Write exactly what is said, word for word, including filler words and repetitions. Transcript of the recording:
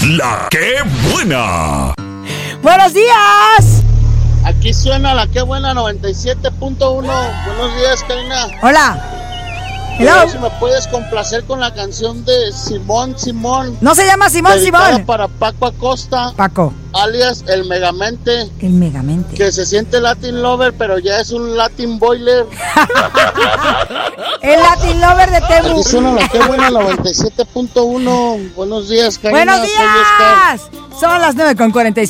La que buena. ¡Buenos días! Aquí suena la que buena noventa y siete punto uno. Buenos días, Karina. Hola. Hello. Si me puedes complacer con la canción de Simón Simón. No se llama Simón Simón. Para Paco Acosta. Paco. Alias el Megamente. El Megamente. Que se siente Latin Lover, pero ya es un Latin Boiler. El Latin Lover de Temu. Aquí suena la que buena noventa y siete punto uno. Buenos días, Karina. Buenos días. Son las nueve con cuarenta y siete.